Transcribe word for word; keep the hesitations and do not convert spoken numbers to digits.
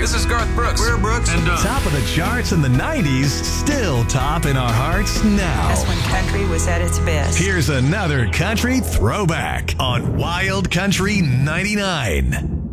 This is Garth Brooks. We're Brooks. And uh, Top of the charts in the nineties, still top in our hearts now. That's when country was at its best. Here's another country throwback on Wild Country ninety-nine.